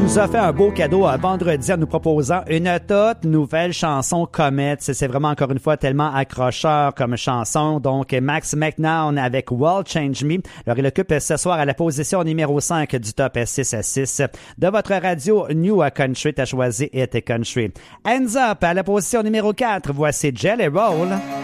nous a fait un beau cadeau vendredi en nous proposant une toute nouvelle chanson Comet. C'est vraiment encore une fois tellement accrocheur comme chanson. Donc Max McNown avec World Change Me. Alors il occupe ce soir à la position numéro 5 du top 6 à 6 de votre radio New Country. T'as choisi It Country. Hands Up à la position numéro 4. Voici Jelly Roll.